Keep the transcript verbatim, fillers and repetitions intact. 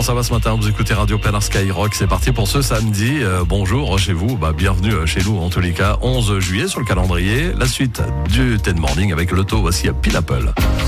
ça va ce matin? Vous écoutez Radio Pénard Skyrock. C'est parti pour ce samedi. Euh, bonjour chez vous. Bah, bienvenue chez nous en tous les cas. onze juillet sur le calendrier. La suite du Ten Morning avec l'auto. Voici à Pile Apple.